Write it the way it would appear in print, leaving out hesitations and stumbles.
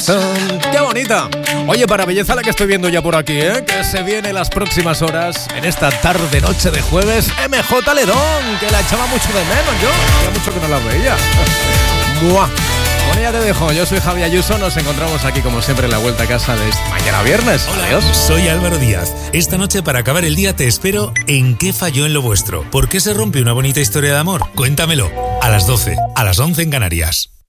¡Qué bonita! Oye, para belleza la que estoy viendo ya por aquí, que se viene las próximas horas, en esta tarde-noche de jueves, MJ Ledón, que la echaba mucho de menos yo. Hacía mucho que no la veía. ¡Buah! Bueno, ya te dejo. Yo soy Javi Ayuso. Nos encontramos aquí, como siempre, en la vuelta a casa de mañana viernes. Hola, adiós. Soy Álvaro Díaz. Esta noche, para acabar el día, te espero en ¿Qué falló en lo vuestro? ¿Por qué se rompe una bonita historia de amor? Cuéntamelo. A las 12, a las 11 en Canarias.